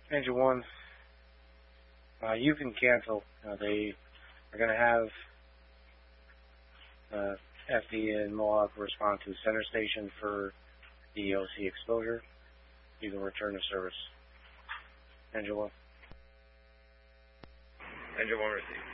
Engine 1, you can cancel. They are going to have FD and Mohawk respond to center station for the OC exposure. You can return to service. Engine 1. Engine 1 received.